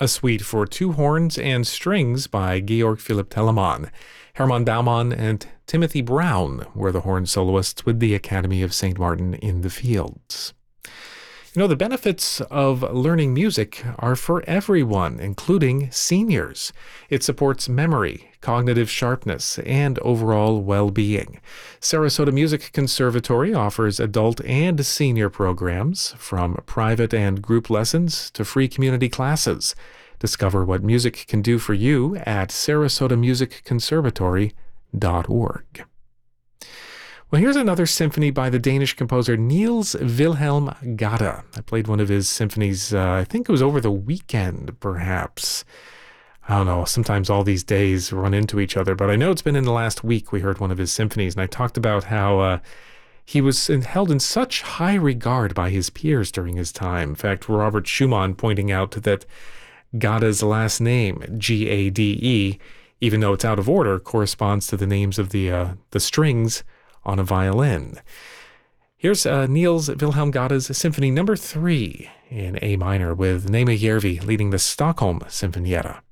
a suite for two horns and strings by Georg Philipp Telemann. Hermann Baumann and Timothy Brown were the horn soloists with the Academy of St. Martin in the Fields. The benefits of learning music are for everyone, including seniors. It supports memory, cognitive sharpness, and overall well-being. Sarasota Music Conservatory offers adult and senior programs, from private and group lessons to free community classes. Discover what music can do for you at sarasotamusicconservatory.org. Well, here's another symphony by the Danish composer Niels Wilhelm Gade. I played one of his symphonies, I think it was over the weekend, perhaps. I don't know, sometimes all these days run into each other, but I know it's been in the last week we heard one of his symphonies, and I talked about how he was held in such high regard by his peers during his time. In fact, Robert Schumann pointing out that Gade's last name, Gade, even though it's out of order, corresponds to the names of the strings on a violin. Here's Niels Wilhelm Gade's Symphony No. 3 in A minor, with Nema Järvi leading the Stockholm Sinfonietta.